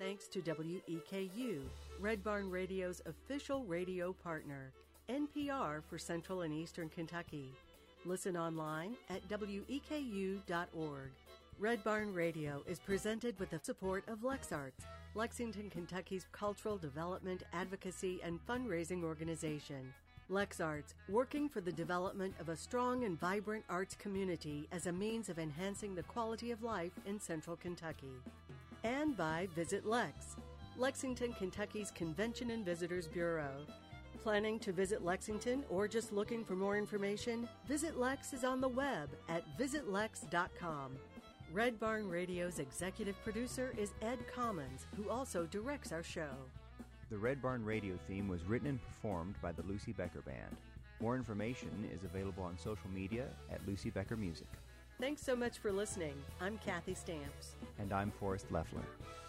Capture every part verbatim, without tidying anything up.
thanks to W E K U, Red Barn Radio's official radio partner, N P R for Central and Eastern Kentucky. Listen online at W E K U dot org. Red Barn Radio is presented with the support of LexArts, Lexington, Kentucky's cultural development, advocacy, and fundraising organization. LexArts, working for the development of a strong and vibrant arts community as a means of enhancing the quality of life in Central Kentucky. And by Visit Lex, Lexington, Kentucky's Convention and Visitors Bureau. Planning to visit Lexington or just looking for more information? Visit Lex is on the web at visit lex dot com. Red Barn Radio's executive producer is Ed Commons, who also directs our show. The Red Barn Radio theme was written and performed by the Lucy Becker Band. More information is available on social media at Lucy Becker Music. Thanks so much for listening. I'm Kathy Stamps. And I'm Forrest Leffler.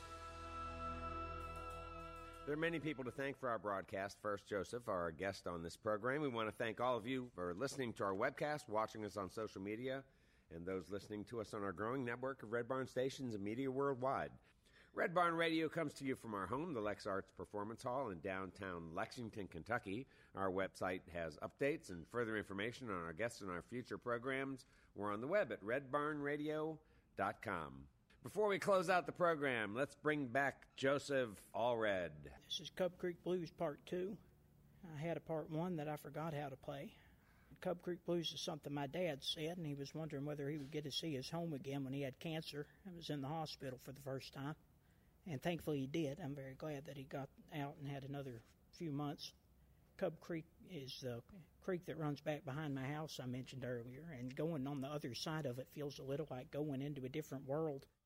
There are many people to thank for our broadcast. First, Joseph, our guest on this program. We want to thank all of you for listening to our webcast, watching us on social media, and those listening to us on our growing network of Red Barn stations and media worldwide. Red Barn Radio comes to you from our home, the LexArts Performance Hall in downtown Lexington, Kentucky. Our website has updates and further information on our guests and our future programs. We're on the web at red barn radio dot com. Before we close out the program, let's bring back Joseph Allred. This is Cub Creek Blues Part two. I had a Part one that I forgot how to play. Cub Creek Blues is something my dad said, and he was wondering whether he would get to see his home again when he had cancer and was in the hospital for the first time. And thankfully he did. I'm very glad that he got out and had another few months. Cub Creek is the creek that runs back behind my house I mentioned earlier, and going on the other side of it feels a little like going into a different world.